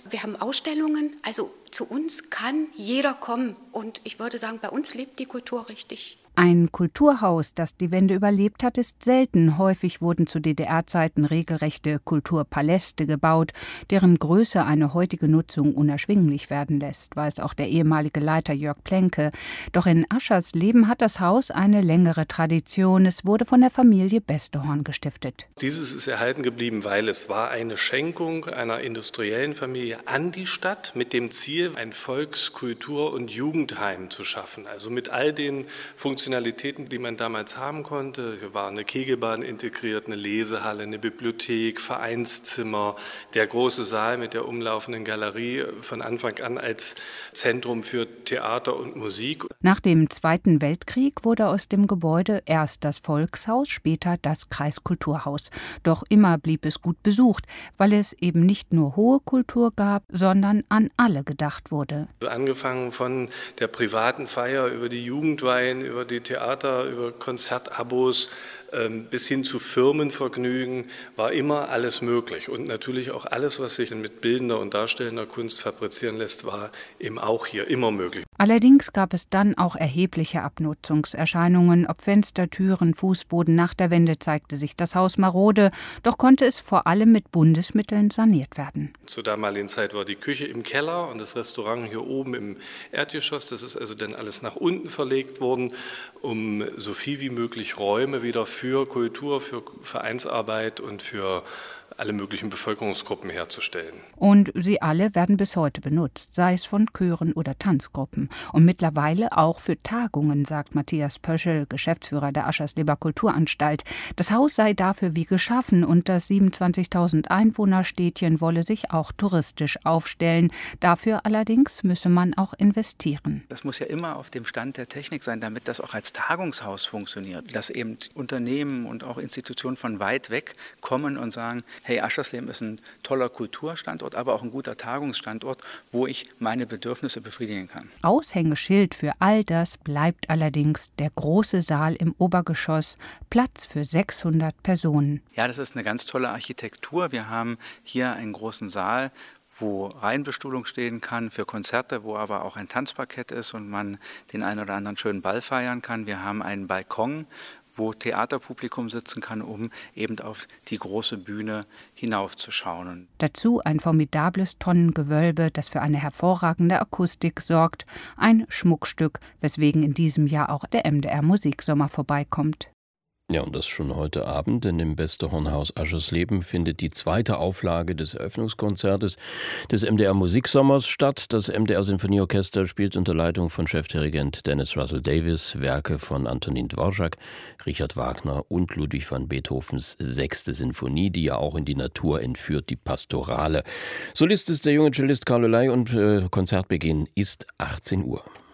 Wir haben Ausstellungen, also zu uns kann jeder kommen. Und ich würde sagen, bei uns lebt die Kultur richtig. Ein Kulturhaus, das die Wende überlebt hat, ist selten. Häufig wurden zu DDR-Zeiten regelrechte Kulturpaläste gebaut, deren Größe eine heutige Nutzung unerschwinglich werden lässt, weiß auch der ehemalige Leiter Jörg Plenke. Doch in Aschersleben hat das Haus eine längere Tradition. Es wurde von der Familie Bestehorn gestiftet. Dieses ist erhalten geblieben, weil es war eine Schenkung einer industriellen Familie an die Stadt mit dem Ziel, ein Volks-, Kultur- und Jugendheim zu schaffen. Also mit all den Funktionalitäten, die man damals haben konnte. Hier war eine Kegelbahn integriert, eine Lesehalle, eine Bibliothek, Vereinszimmer, der große Saal mit der umlaufenden Galerie von Anfang an als Zentrum für Theater und Musik. Nach dem Zweiten Weltkrieg wurde aus dem Gebäude erst das Volkshaus, später das Kreiskulturhaus. Doch immer blieb es gut besucht, weil es eben nicht nur hohe Kultur gab, sondern an alle gedacht wurde. Angefangen von der privaten Feier über die Jugendweihen, über die Theater, über Konzertabos bis hin zu Firmenvergnügen war immer alles möglich. Und natürlich auch alles, was sich mit bildender und darstellender Kunst fabrizieren lässt, war eben auch hier immer möglich. Allerdings gab es dann auch erhebliche Abnutzungserscheinungen. Ob Fenster, Türen, Fußboden. Nach der Wende zeigte sich das Haus marode, doch konnte es vor allem mit Bundesmitteln saniert werden. Zur damaligen Zeit war die Küche im Keller und das Restaurant hier oben im Erdgeschoss. Das ist also dann alles nach unten verlegt worden, um so viel wie möglich Räume wieder für Kultur, für Vereinsarbeit und für alle möglichen Bevölkerungsgruppen herzustellen. Und sie alle werden bis heute benutzt, sei es von Chören oder Tanzgruppen. Und mittlerweile auch für Tagungen, sagt Matthias Pöschel, Geschäftsführer der Aschersleber Kulturanstalt. Das Haus sei dafür wie geschaffen und das 27.000 Einwohnerstädtchen wolle sich auch touristisch aufstellen. Dafür allerdings müsse man auch investieren. Das muss ja immer auf dem Stand der Technik sein, damit das auch als Tagungshaus funktioniert. Dass eben Unternehmen und auch Institutionen von weit weg kommen und sagen, hey, Aschersleben ist ein toller Kulturstandort, aber auch ein guter Tagungsstandort, wo ich meine Bedürfnisse befriedigen kann. Aushängeschild für all das bleibt allerdings der große Saal im Obergeschoss, Platz für 600 Personen. Ja, das ist eine ganz tolle Architektur. Wir haben hier einen großen Saal, wo Reihenbestuhlung stehen kann für Konzerte, wo aber auch ein Tanzparkett ist und man den einen oder anderen schönen Ball feiern kann. Wir haben einen Balkon, wo Theaterpublikum sitzen kann, um eben auf die große Bühne hinaufzuschauen. Dazu ein formidables Tonnengewölbe, das für eine hervorragende Akustik sorgt. Ein Schmuckstück, weswegen in diesem Jahr auch der MDR Musiksommer vorbeikommt. Ja, und das schon heute Abend, denn im Bestehornhaus Aschersleben findet die zweite Auflage des Eröffnungskonzertes des MDR Musiksommers statt. Das MDR Sinfonieorchester spielt unter Leitung von Chefdirigent Dennis Russell Davis Werke von Antonin Dvorak, Richard Wagner und Ludwig van Beethovens 6. Sinfonie, die ja auch in die Natur entführt, die Pastorale. Solist ist der junge Cellist Carlo Ley und Konzertbeginn ist 18 Uhr.